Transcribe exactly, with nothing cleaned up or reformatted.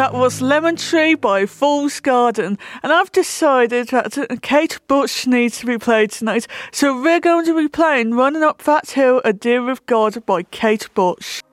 That was Lemon Tree by Fool's Garden. And I've decided that Kate Bush needs to be played tonight. So we're going to be playing Running Up That Hill, A Deal with God by Kate Bush.